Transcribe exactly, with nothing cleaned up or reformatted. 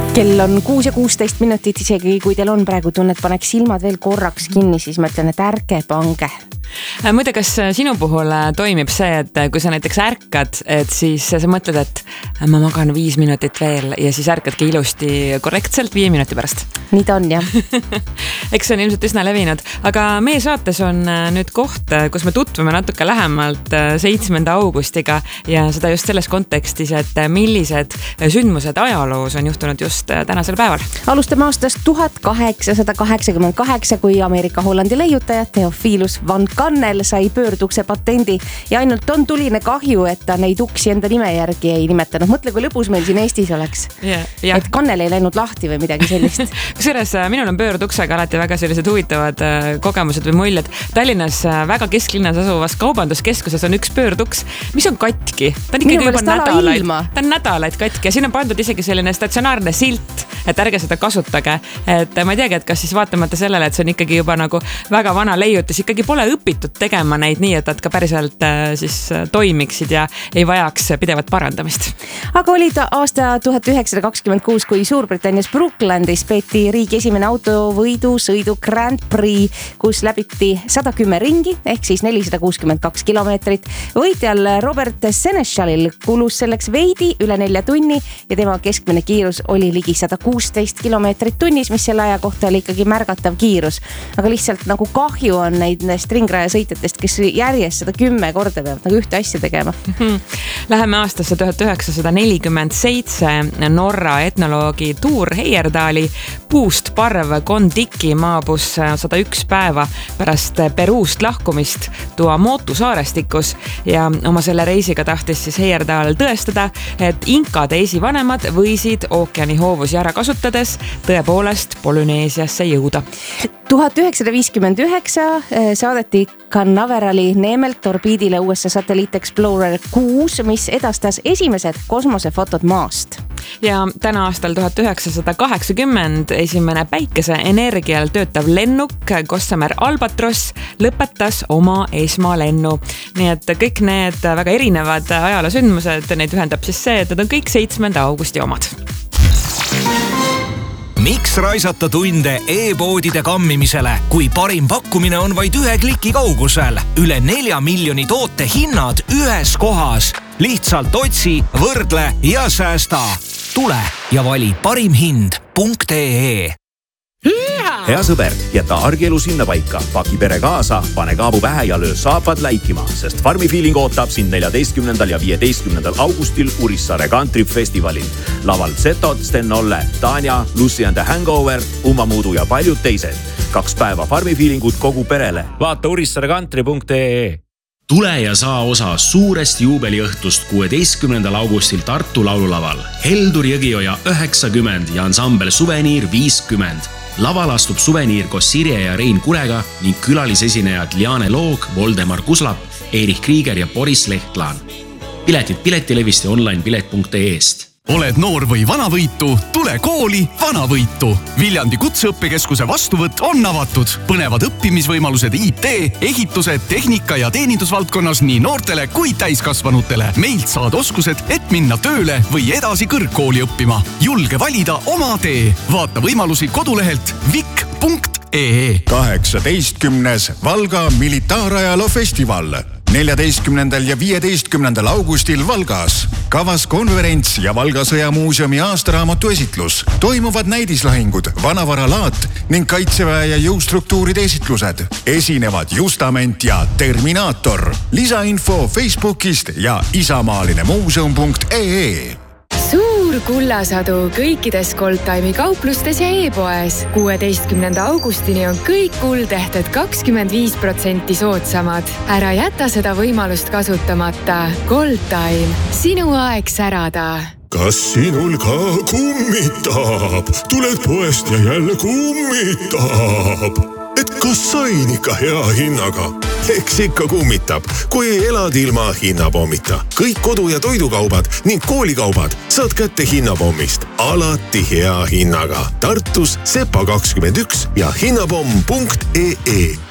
Kell on kuus ja kuusteist minutit, isegi kui teil on praegu tunne, et paneks silmad veel korraks kinni, siis ma ütlen, et ärge pange. Muide, kas sinu puhul toimib see, et kui sa näiteks ärkad, et siis sa mõtled, et ma magan viis minutit veel ja siis ärkadki ilusti korrektselt viie minuti pärast? Nii ta on, jah. Eks see on ilmselt üsna levinud, aga meie saates on nüüd koht, kus me tutvume natuke lähemalt seitsmenda augustiga ja seda just selles kontekstis, et millised sündmused ajaloos on juhtunud just tänasel päeval. Alustame aastast tuhat kaheksasada kaheksakümmend kaheksa, kui Ameerika-Hollandi leiutaja Theophilus van Kannel sai pöördukse patendi ja ainult on tuline kahju, et ta neid uksi enda nime järgi ei nimetanud. Mõtle, kui lõpus meil siin Eestis oleks. Yeah, yeah. Et Kannel ei läinud lahti või midagi sellist. Kusjuures minul on pöörduksega alati väga sellised huvitavad kogemused või muljed. Tallinnas väga kesklinnas asuvas kaubanduskeskuses on üks pöörduks, mis on katki. Ta on ikkagi juba nädalaid, ta on nädalaid katki ja siin on pandud isegi selline statsionaarne silt, et ärge seda kasutage. Et ma ei teagi, et kas siis vaatamata sellele, et see on ikkagi juba nagu väga vana leiutis, ikkagi pole õpitud tegema neid nii, et nad ka päriselt siis toimiksid ja ei vajaks pidevat parandamist. Aga oli ta aasta tuhat üheksasada kakskümmend kuus, kui Suurbritannias Brooklandis peeti riigi esimene autovõidu sõidu Grand Prix, kus läbiti sada kümme ringi, ehk siis nelisada kuuskümmend kaks kilomeetrit. Võitjal Robert Seneschalil kulus selleks veidi üle nelja tunni ja tema keskmine kiirus oli ligi sada kuusteist kilomeetrit tunnis, mis selle aja kohta oli ikkagi märgatav kiirus. Aga lihtsalt nagu kahju on neid stringraja sõitjatest, kes järjest seda kümme korda peavad nagu ühte asja tegema. Läheme aastasse tuhat üheksasada nelikümmend seitse. Norra etnoloogi Tuur Heyerdaali puust parv Kondiki maabus sada üks päeva pärast Peruust lahkumist Tuamotu saarestikus ja oma selle reisiga tahtis siis Heyerdaal tõestada, et inkade esivanemad võisid ookeani hoovusi ära kasutades tõepoolest Polüneesiasse jõuda. tuhat üheksasada viiskümmend üheksa saadeti Canaverali neemelt orbiidile U S A satelliit Explorer kuus, mis edastas esimesed kosmosefotod maast. Ja täna aastal tuhat üheksasada kaheksakümmend esimene päikese energial töötav lennuk Gossamer Albatros lõpetas oma esmalennu. Nii et kõik need väga erinevad ajaloosündmused, neid ühendab siis see, et nad on kõik seitsmenda augusti omad. Miks raisata tunde e-poodide kammimisele, kui parim pakkumine on vaid ühe kliki kaugusel? Üle nelja miljoni toote hinnad ühes kohas. Lihtsalt otsi, võrdle ja säästa. Tule ja vali parimhind punkt ee. Hea sõber, jäta argielu sinna paika, paki pere kaasa, pane kaabu pähe ja löö saapad läikima, sest Farmi Feeling ootab sind neljateistkümnendal ja viieteistkümnendal augustil Urissaare Country Festivalil. Laval Zetod, Sten Olle, Tanja, Lucy and the Hangover, Uma Muudu ja paljud teised. Kaks päeva Farmi Feelingut kogu perele. Vaata urissaare country punkt ee. Tule ja saa osa suurest juubeliõhtust kuueteistkümnendal augustil Tartu laululaval. Heldur Jõgioja üheksakümmend ja ansambel Suveniir viiskümmend. Laval astub Suveniir koos Sirje ja Rein Kurega ning külalisesinejad Liane Loog, Voldemar Kuslap, Erich Krieger ja Boris Lehtlaan. Piletid piletilevist ja online pilet punkt ee-st. Oled noor või vanavõitu? Tule kooli Vanavõitu. Viljandi kutseõppekeskuse vastuvõtt on avatud. Põnevad õppimisvõimalused I T, ehitused, tehnika ja teenindusvaldkonnas nii noortele kui täiskasvanutele. Meilt saad oskused, et minna tööle või edasi kõrgkooli õppima. Julge valida oma tee. Vaata võimalusi kodulehelt vik punkt ee. kaheksateistkümnes Valga militaarajaloo festival. neljateistkümnendal ja viieteistkümnendal augustil Valgas. Kavas konverents ja Valga sõjamuuseumi aastaraamatu esitlus. Toimuvad näidislahingud, vanavaralaat ning kaitseväe ja jõustruktuuride esitlused. Esinevad Justament ja Terminaator. Lisainfo Facebookist ja isamaaline muuseum punkt ee. Suur kullasadu kõikides Goldtime'i kauplustes ja e-poes. kuueteistkümnenda augustini on kõik kuldehted kakskümmend viis protsenti soodsamad. Ära jäta seda võimalust kasutamata. Goldtime. Sinu aeg särada. Kas sinul ka kummitab? Tuled poest ja jälle kummitab. Et kas sain ikka hea hinnaga? Eks ikka kummitab, kui elad ilma hinnapommita. Kõik kodu- ja toidukaubad ning koolikaubad saad kätte hinnapommist. Alati hea hinnaga. Tartus Sepa kakskümmend üks ja hinnapomm punkt ee.